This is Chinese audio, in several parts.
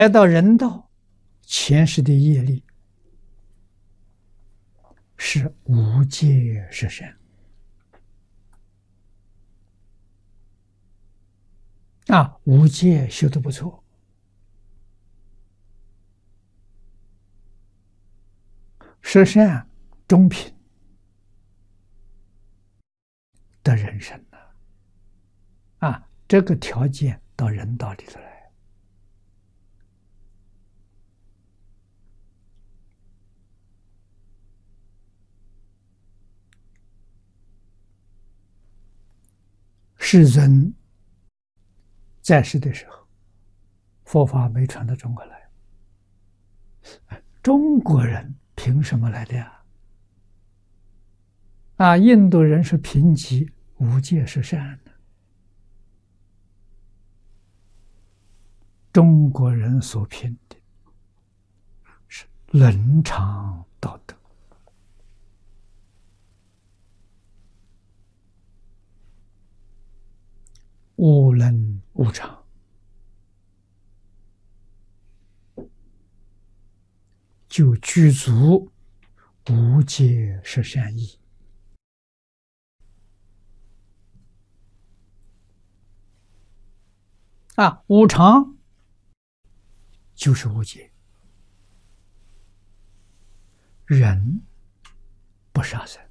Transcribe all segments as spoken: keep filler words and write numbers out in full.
来到人道，前世的业力是无戒十善啊，无戒修得不错，十善中品的人生呢，啊，这个条件到人道里头来。世尊在世的时候，佛法没传到中国来，中国人凭什么来的呀？啊，印度人是贫瘠，无戒十善的，中国人所凭的是伦常道德。无能无常，就具足无戒十善义。啊，无常就是无戒，人不杀生，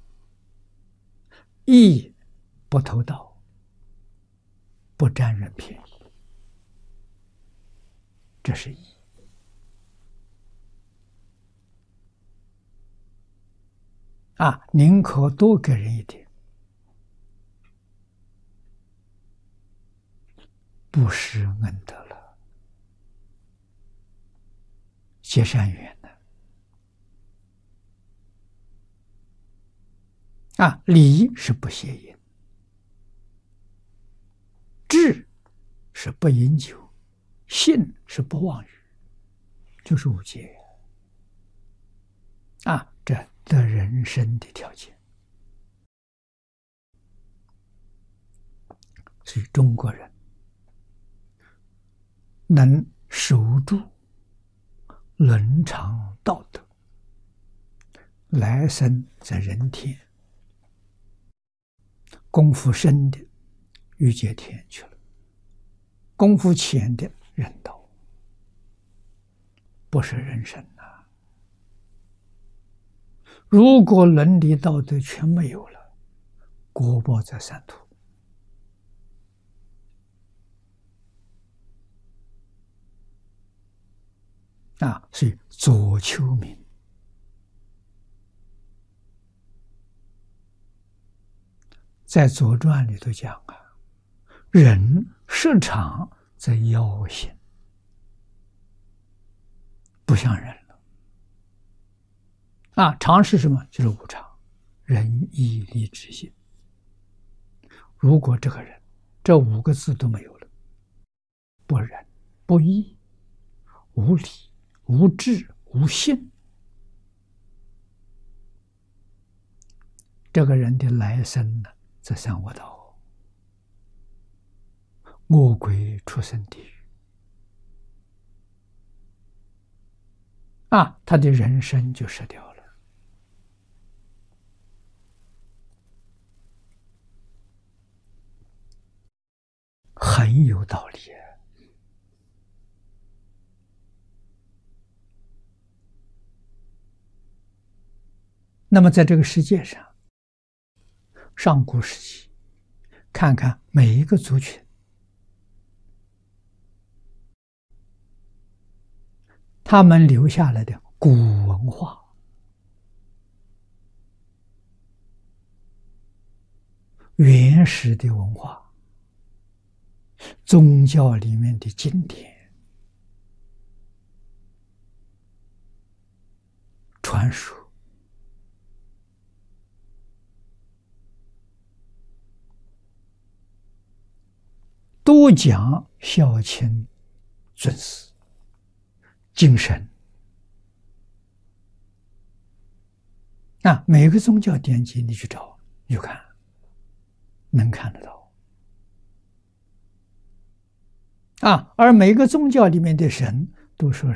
义不偷盗，不占人便宜，这是义。啊，宁可多给人一点，不失恩德了，结善缘呢。啊，理是不邪淫，智是不饮酒，信是不妄语，就是无戒啊，这得人生的条件。所以中国人能守住伦常道德，来生在人天，功夫深的欲界天去了，功夫浅的人道，不是人生啊。如果伦理道德全没有了，国报在三途啊。所以左丘明在《左传》里头讲啊，人设常在妖心，不像人了啊。常是什么？就是无常，仁义礼智信。如果这个人这五个字都没有了，不仁不义无礼无智无信，这个人的来生呢，在三恶道，恶鬼畜生地狱啊，他的人生就失掉了。很有道理。那么在这个世界上，上古时期，看看每一个族群，他们留下来的古文化，原始的文化，宗教里面的经典传说，都讲孝亲尊师精神啊。每个宗教典籍你去找，你就看，能看得到啊。而每个宗教里面的神都说